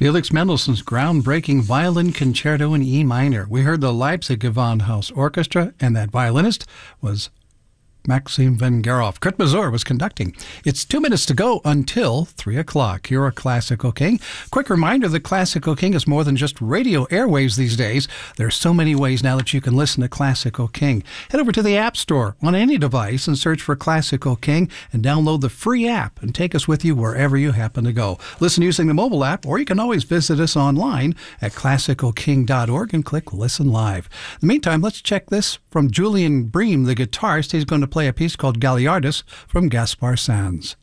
Felix Mendelssohn's groundbreaking violin concerto in E minor. We heard the Leipzig Gewandhaus Orchestra, and that violinist was Maxim Vengerov. Kurt Mazur was conducting. It's 2 minutes to go until 3 o'clock. You're a Classical King. Quick reminder, the Classical King is more than just radio airwaves these days. There's so many ways now that you can listen to Classical King. Head over to the App Store on any device and search for Classical King and download the free app and take us with you wherever you happen to go. Listen using the mobile app, or you can always visit us online at classicalking.org and click Listen Live. In the meantime, let's check this from Julian Bream, the guitarist. He's going to play a piece called Galliardus from Gaspar Sanz.